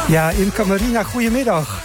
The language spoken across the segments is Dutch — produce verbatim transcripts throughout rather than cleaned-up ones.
Ja, Imca Marina, goedemiddag.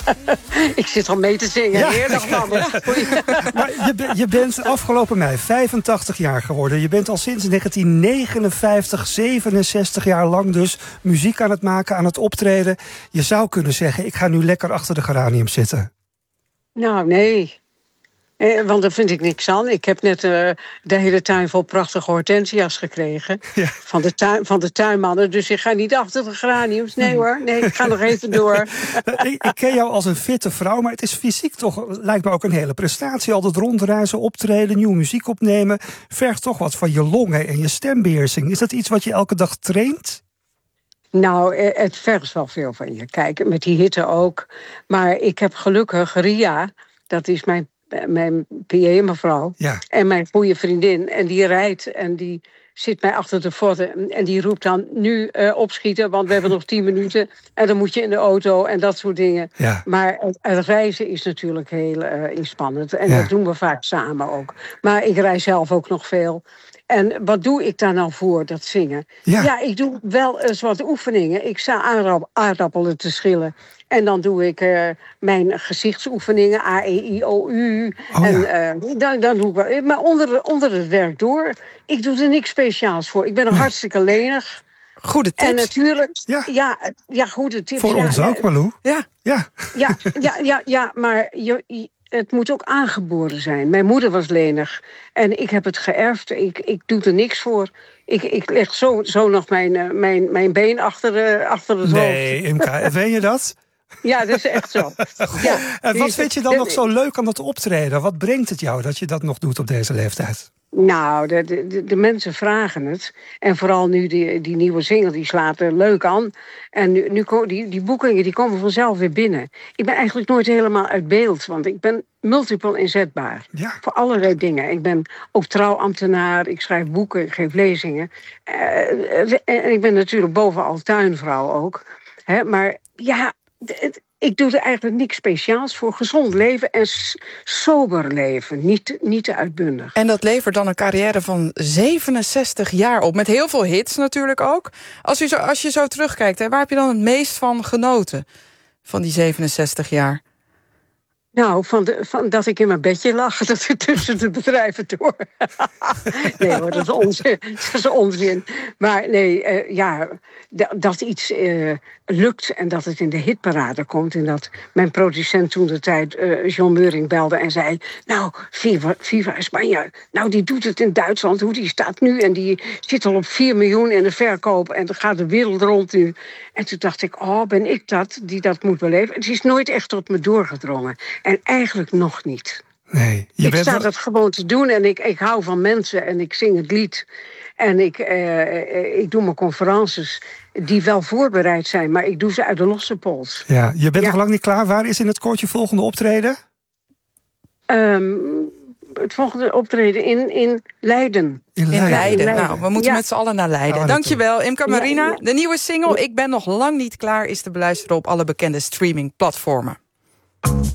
Ik zit al mee te zingen. Ja. Heerlijk, man. Ja. Maar je, be, je bent afgelopen mei vijfentachtig jaar geworden. Je bent al sinds negentien negenenvijftig, zevenenzestig jaar lang dus muziek aan het maken, aan het optreden. Je zou kunnen zeggen, ik ga nu lekker achter de geranium zitten. Nou, nee. Eh, want daar vind ik niks aan. Ik heb net uh, de hele tuin vol prachtige hortensia's gekregen. Ja. Van, de tuin, van de tuinmannen. Dus ik ga niet achter de geraniums. Nee hoor, nee, ik ga nog even door. ik, ik ken jou als een fitte vrouw, maar het is fysiek toch, lijkt me ook een hele prestatie. Altijd rondreizen, optreden, nieuwe muziek opnemen. Vergt toch wat van je longen en je stembeheersing. Is dat iets wat je elke dag traint? Nou, het vergt wel veel van je. Kijk, met die hitte ook. Maar ik heb gelukkig Ria, dat is mijn mijn P A mevrouw, ja. En mijn goede vriendin. En die rijdt en die zit mij achter de voeten. En die roept dan, nu uh, opschieten, want we hebben nog tien minuten. En dan moet je in de auto en dat soort dingen. Ja. Maar het, het reizen is natuurlijk heel uh, inspannend. En ja. Dat doen we vaak samen ook. Maar ik reis zelf ook nog veel. En wat doe ik daar nou voor, dat zingen? Ja, ja ik doe wel eens wat oefeningen. Ik sta aardappelen te schillen. En dan doe ik uh, mijn gezichtsoefeningen, A, E, I, O, U. Oh, en ja. uh, dan, dan doe ik wel. Maar onder, onder het werk door. Ik doe er niks speciaals voor. Ik ben nog nee. hartstikke lenig. Goede tips. En natuurlijk, ja, ja, ja goede tips. Voor ja, ons ook, Malou. Ja. Ja. Ja, ja, ja, ja, maar je, je, het moet ook aangeboren zijn. Mijn moeder was lenig. En ik heb het geërfd. Ik, ik doe er niks voor. Ik, ik leg zo, zo nog mijn, mijn, mijn been achter, uh, achter het nee, hoofd. Nee, Imca, weet je dat? Ja, dat is echt zo. Ja. En wat vind je dan nog zo leuk aan dat optreden? Wat brengt het jou dat je dat nog doet op deze leeftijd? Nou, de, de, de mensen vragen het. En vooral nu die, die nieuwe single, die slaat er leuk aan. En nu, nu die, die boekingen die komen vanzelf weer binnen. Ik ben eigenlijk nooit helemaal uit beeld. Want ik ben multiple inzetbaar. Ja. Voor allerlei dingen. Ik ben ook trouwambtenaar. Ik schrijf boeken, ik geef lezingen. Uh, en ik ben natuurlijk bovenal tuinvrouw ook. Hè, maar ja, het, ik doe er eigenlijk niks speciaals voor. Gezond leven en sober leven. Niet, niet te uitbundig. En dat levert dan een carrière van zevenenzestig jaar op. Met heel veel hits natuurlijk ook. Als je zo, als je zo terugkijkt, hè, waar heb je dan het meest van genoten? Van die zevenenzestig jaar? Nou, van, de, van dat ik in mijn bedje lag, dat ik tussen de bedrijven door. Nee hoor, dat is onzin. Dat is onzin. Maar nee, uh, ja, d- dat iets uh, lukt en dat het in de hitparade komt. En dat mijn producent toen de tijd, uh, John Meuring, belde en zei... Nou, Viva, Viva Spanje, nou die doet het in Duitsland, hoe die staat nu... en die zit al op vier miljoen in de verkoop en dan gaat de wereld rond nu. En toen dacht ik, oh, ben ik dat die dat moet beleven? Het is nooit echt tot me doorgedrongen. En eigenlijk nog niet. Nee, je ik bent sta wel... dat gewoon te doen en ik, ik hou van mensen en ik zing het lied. En ik, uh, ik doe mijn conferences die wel voorbereid zijn, maar ik doe ze uit de losse pols. Ja, je bent ja. nog lang niet klaar. Waar is in het kort je volgende optreden? Um, het volgende optreden in, in Leiden. In Leiden. In Leiden. Nou, we moeten ja. met z'n allen naar Leiden. Oh, Dankjewel, Imca Marina. Ja, ja. De nieuwe single Ik ben nog lang niet klaar is te beluisteren op alle bekende streamingplatformen.